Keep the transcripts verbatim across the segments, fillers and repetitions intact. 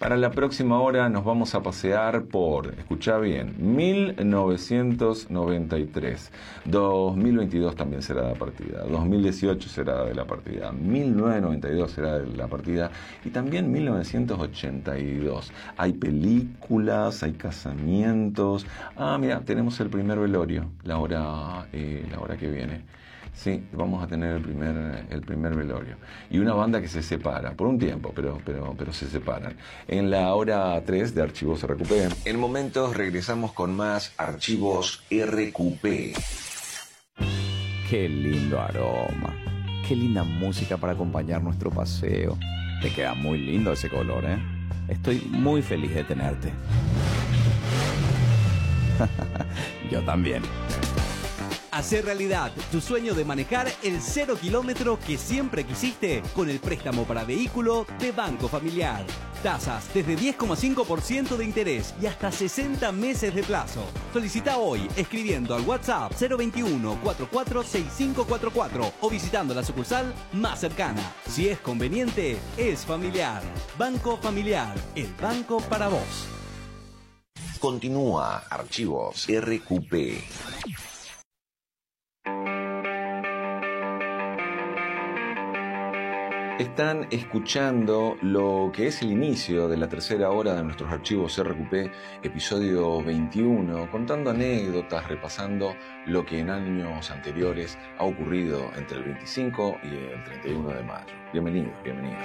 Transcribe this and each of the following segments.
Para la próxima hora nos vamos a pasear por, escuchá bien, mil novecientos noventa y tres. dos mil veintidós también será de la partida. dos mil dieciocho será de la partida. mil novecientos noventa y dos será de la partida. Y también mil novecientos ochenta y dos. Hay películas, hay casamientos. Ah, mira, tenemos el primer velorio, la hora, eh, la hora que viene. Sí, vamos a tener el primer, el primer velorio. Y una banda que se separa, por un tiempo, pero, pero, pero se separan. En la hora tres de Archivos R Q P. En momentos regresamos con más Archivos R Q P. Qué lindo aroma. Qué linda música para acompañar nuestro paseo. Te queda muy lindo ese color, ¿eh? Estoy muy feliz de tenerte. Yo también. Hacer realidad tu sueño de manejar el cero kilómetro que siempre quisiste con el préstamo para vehículo de Banco Familiar. Tasas desde diez coma cinco por ciento de interés y hasta sesenta meses de plazo. Solicita hoy escribiendo al WhatsApp cero veintiuno, cuarenta y cuatro, sesenta y cinco cuarenta y cuatro o visitando la sucursal más cercana. Si es conveniente, es familiar. Banco Familiar, el banco para vos. Continúa Archivos R Q P. Están escuchando lo que es el inicio de la tercera hora de nuestros Archivos R Q P, episodio veintiuno, contando anécdotas, repasando lo que en años anteriores ha ocurrido entre el veinticinco y el treinta y uno de mayo. Bienvenidos, bienvenidos.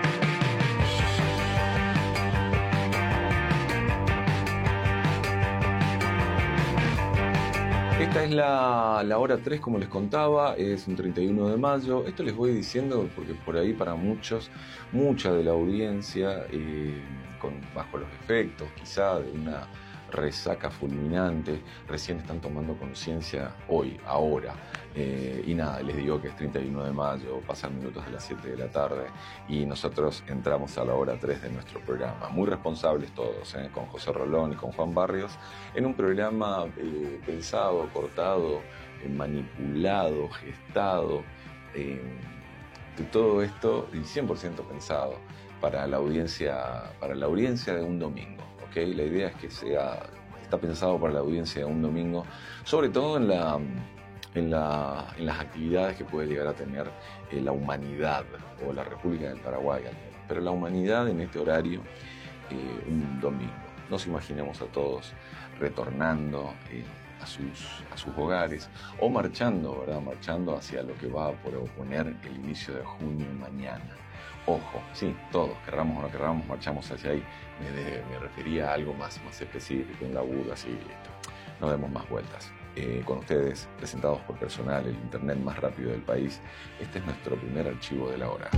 Esta es la, la hora tres, como les contaba, es un treinta y uno de mayo. Esto les voy diciendo porque por ahí para muchos, mucha de la audiencia, eh, con, bajo los efectos quizá de una resaca fulminante, recién están tomando conciencia hoy, ahora. Eh, y nada, les digo que es treinta y uno de mayo, pasan minutos de las siete de la tarde y nosotros entramos a la hora tres de nuestro programa. Muy responsables todos, ¿eh? Con José Rolón y con Juan Barrios, en un programa eh, pensado, cortado, eh, manipulado, gestado, eh, de todo esto y cien por ciento pensado para la audiencia, para la audiencia de un domingo. ¿Okay? La idea es que sea, está pensado para la audiencia de un domingo, sobre todo en la... En, la, en las actividades que puede llegar a tener eh, la humanidad o la República del Paraguay, pero la humanidad en este horario, eh, un domingo. Nos imaginemos a todos retornando eh, a, sus, a sus hogares o marchando, ¿verdad? Marchando hacia lo que va a proponer el inicio de junio mañana. Ojo, sí, todos, querramos o no querramos, marchamos hacia ahí. Me, de, me refería a algo más, más específico, un laburo así, listo. No demos más vueltas. Eh, con ustedes, presentados por Personal, el internet más rápido del país. Este es nuestro primer archivo de la hora.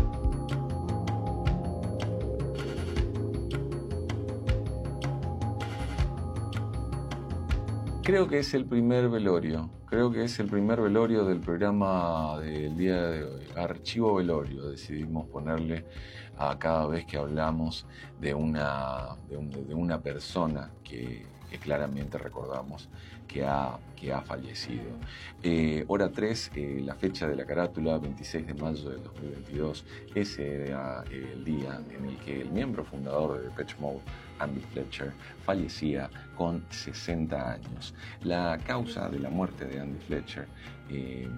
Creo que es el primer velorio, creo que es el primer velorio del programa del día de hoy. Archivo velorio, decidimos ponerle a cada vez que hablamos de una, de un, de una persona que, que claramente recordamos que ha, que ha fallecido. Eh, hora tres, eh, la fecha de la carátula, veintiséis de mayo del dos mil veintidós, ese era el día en el que el miembro fundador de Depeche Mode, Andy Fletcher, fallecía con sesenta años. La causa de la muerte de Andy Fletcher eh,